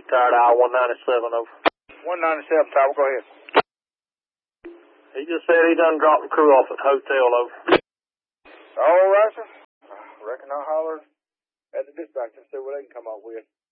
Tired Hour 197, over. 197, Tower, go ahead. He just said he done dropped the crew off at the hotel, over. All right, sir. I reckon I'll holler at the dispatcher and see what they can come up with.